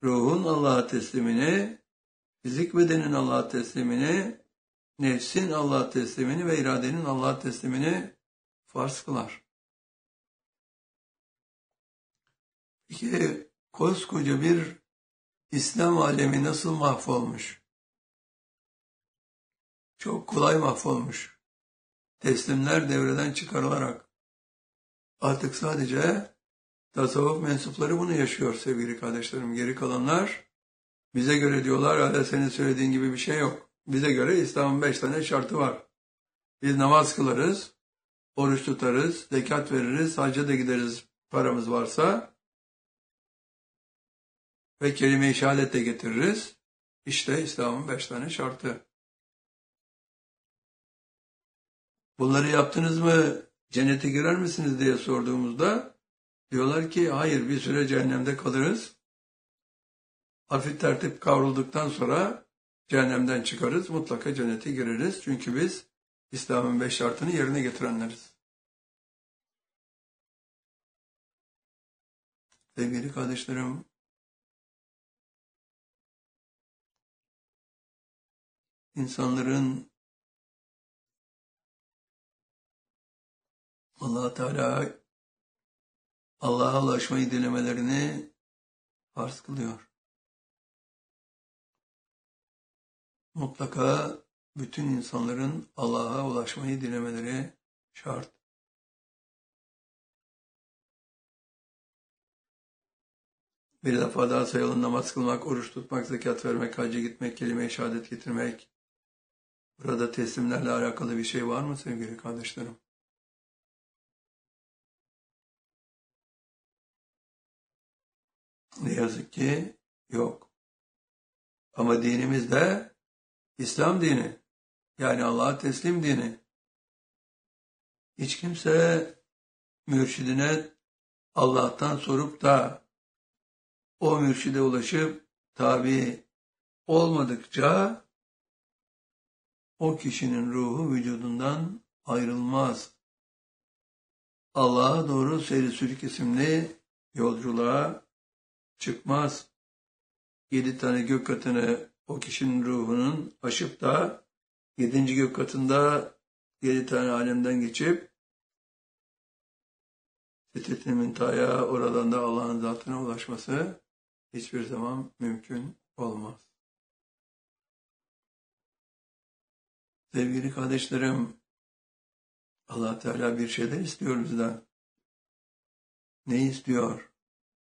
ruhun Allah'a teslimini, fizik bedenin Allah'a teslimini, nefsin Allah'a teslimini ve iradenin Allah'a teslimini farz kılar. Peki koskoca bir İslam alemi nasıl mahvolmuş? Çok kolay mahvolmuş. Teslimler devreden çıkarılarak. Artık sadece tasavvuf mensupları bunu yaşıyor sevgili kardeşlerim. Geri kalanlar bize göre diyorlar, hala senin söylediğin gibi bir şey yok. Bize göre İslam'ın 5 tane şartı var. Biz namaz kılarız, oruç tutarız, zekat veririz, hacca da gideriz paramız varsa ve kelime-i şehadet de getiririz. İşte İslam'ın 5 tane şartı. Bunları yaptınız mı cennete girer misiniz diye sorduğumuzda diyorlar ki hayır, bir süre cehennemde kalırız. Hafif tertip kavrulduktan sonra cehennemden çıkarız, mutlaka cennete gireriz. Çünkü biz İslam'ın 5 şartını yerine getirenleriz. Sevgili kardeşlerim, insanların Allah-u Teala Allah'a ulaşmayı dilemelerini farz kılıyor. Mutlaka bütün insanların Allah'a ulaşmayı dilemeleri şart. Bir defa daha sayalım: namaz kılmak, oruç tutmak, zekat vermek, hacca gitmek, kelime-i şehadet getirmek. Burada teslimlerle alakalı bir şey var mı sevgili kardeşlerim? Ne yazık ki yok. Ama dinimiz de İslam dini. Yani Allah'a teslim dini. Hiç kimse mürşidine Allah'tan sorup da o mürşide ulaşıp tabi olmadıkça o kişinin ruhu vücudundan ayrılmaz. Allah'a doğru seyri sülük isimli yolculuğa çıkmaz. 7 tane gök katını o kişinin ruhunun aşıp da 7. gök katında 7 tane alemden geçip Sidret-i Müntaha'ya, oradan da Allah'ın zatına ulaşması hiçbir zaman mümkün olmaz. Sevgili kardeşlerim, Allah Teala bir şeyler istiyor bizden. Ne istiyor?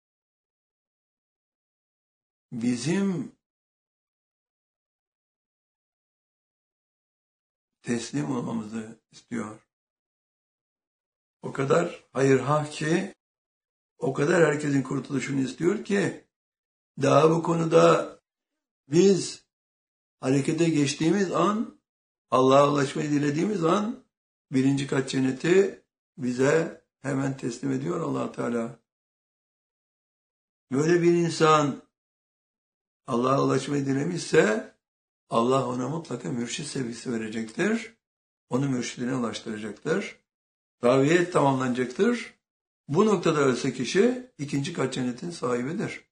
Bizim teslim olmamızı istiyor. O kadar hayırhah ki, o kadar herkesin kurtuluşunu istiyor ki, daha bu konuda biz harekete geçtiğimiz an, Allah'a ulaşmayı dilediğimiz an, 1. kat cenneti bize hemen teslim ediyor Allah Teala. Böyle bir insan Allah'a ulaşmayı dilemişse, Allah ona mutlaka mürşid sevgisi verecektir. Onu mürşidine ulaştıracaktır. Daviyet tamamlanacaktır. Bu noktada ölse kişi 2. kat cennetin sahibidir.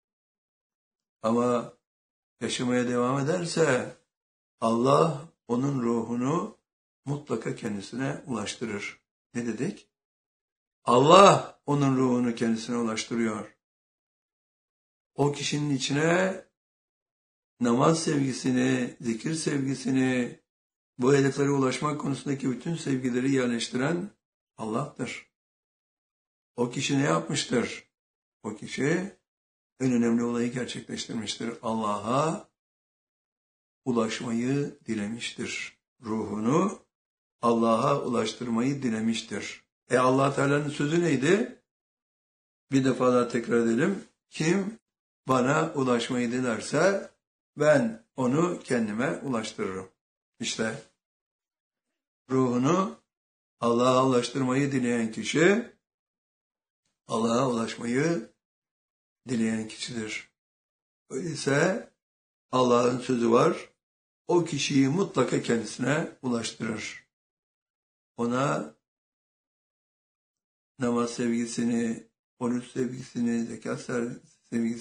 Ama yaşamaya devam ederse Allah onun ruhunu mutlaka kendisine ulaştırır. Ne dedik? Allah onun ruhunu kendisine ulaştırıyor. O kişinin içine namaz sevgisini, zikir sevgisini, bu hedeflere ulaşmak konusundaki bütün sevgileri yerleştiren Allah'tır. O kişi ne yapmıştır? O kişi en önemli olayı gerçekleştirmiştir. Allah'a ulaşmayı dilemiştir. Ruhunu Allah'a ulaştırmayı dilemiştir. Allah Teala'nın sözü neydi? Bir defa daha tekrar edelim. Kim bana ulaşmayı dilerse ben onu kendime ulaştırırım. İşte ruhunu Allah'a ulaştırmayı dileyen kişi, Allah'a ulaşmayı dileyen kişidir. Öyleyse Allah'ın sözü var, o kişiyi mutlaka kendisine ulaştırır. Ona namaz sevgisini, oruç sevgisini, zekat sevgisini,